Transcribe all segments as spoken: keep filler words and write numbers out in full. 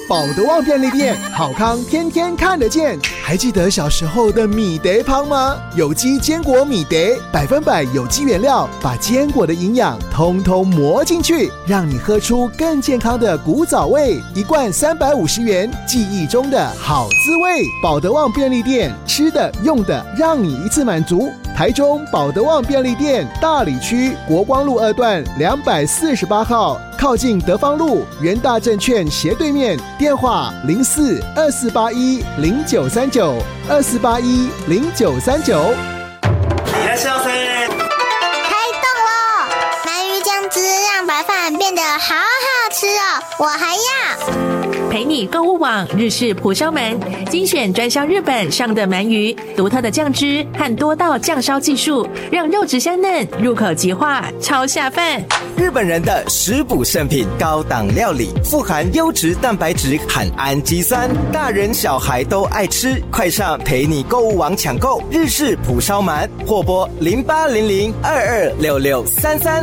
保德旺便利店，好康天天看得见。还记得小时候的米德汤吗？有机坚果米德，百分百有机原料，把坚果的营养通通磨进去，让你喝出更健康的古早味。一罐三百五十元，记忆中的好滋味。保德旺便利店，吃的用的让你一次满足。台中保德旺便利店大里区国光路二段两百四十八号，靠近德芳路元大证券斜对面，电话零四二四八一零九三九二四八一零九三九。 いらっしゃいませ。 开动喽！鳗鱼酱汁让白饭变得好好吃哦，我还要。 陪你购物网日式蒲烧鳗，精选专销日本上的鳗鱼，独特的酱汁和多道酱烧技术，让肉质香嫩，入口即化，超下饭。 日本人的食补圣品，高档料理，富含优质蛋白质和氨基酸，大人小孩都爱吃。快上陪你购物网抢购日式蒲烧鳗，或拨零八零零二二六六三三。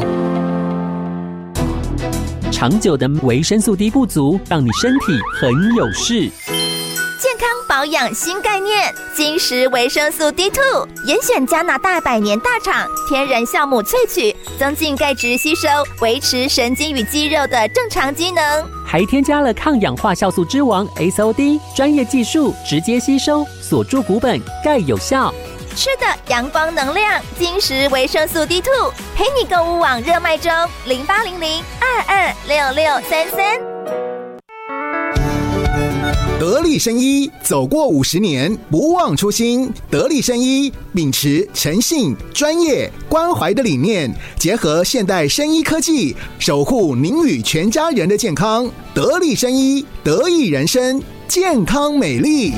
长久的维生素 D 不足，让你身体很有事。 健康保养新概念，金石维生素 D 二 严选加拿大百年大厂天然酵母萃取，增进钙质吸收，维持神经与肌肉的正常机能， 还添加了抗氧化酵素之王 S O D， 专业技术直接吸收，锁住骨本，钙有效。 吃的阳光能量，金石维生素 D 二 陪你购物网热卖中，零八零零二二六六三三。 得力生医走过五十年，不忘初心。得力生医秉持诚信、专业、关怀的理念，结合现代生医科技，守护您与全家人的健康。得力生医，得益人生，健康美丽。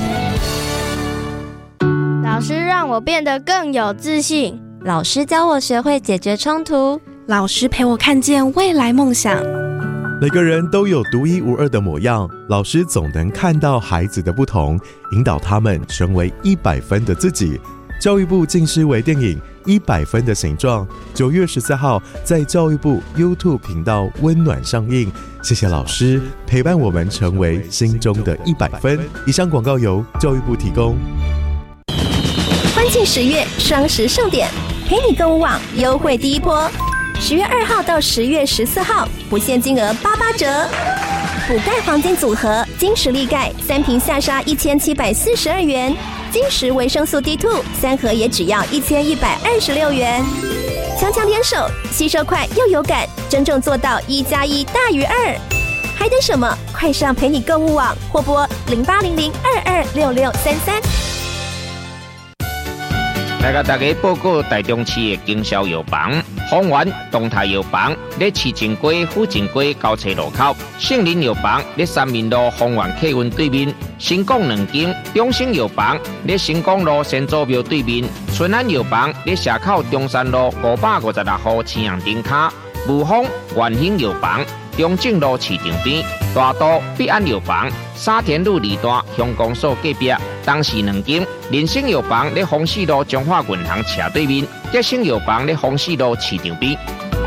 老师让我变得更有自信， 老师教我学会解决冲突， 老师陪我看见未来梦想。 每个人都有独一无二的模样，老师总能看到孩子的不同，引导他们成为一百分的自己。教育部近视微电影《一百分的形状》九月十四号在教育部 YouTube 频道温暖上映。谢谢老师陪伴我们成为心中的一百分。以上广告由教育部提供。 欢庆十月双十盛典，陪你购物网优惠第一波，十月二号到十月十四号，不限金额八八折。补钙黄金组合，金石力钙三瓶下杀一千七百四十二元，金石维生素 D 二 三盒也只要一千一百二十六元。强强联手，吸收快又有感，真正做到一加一大于二。还等什么？快上陪你购物网，或拨零八零零二二六六三三。 来甲大家报告台中市的经销药房，丰源东泰药房在市正街、府正街交叉路口，圣林药房在三民路丰源客运对面，新港两间，中兴药房在新港路先祖庙对面，春安药房在社口中山路五百五十六号青阳顶卡，武丰元兴药房中正路市场边，大都必安药房沙田路二段乡公所隔壁，东市两间。人生药房在丰市路中华银行斜对面，吉生药房在丰市路市场边。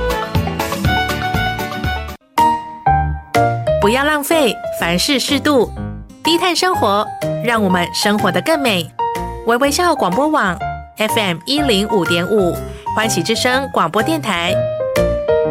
不要浪费，凡事适度，低碳生活，让我们生活得更美。微微笑广播网 F M 一零五点五，欢喜之声广播电台。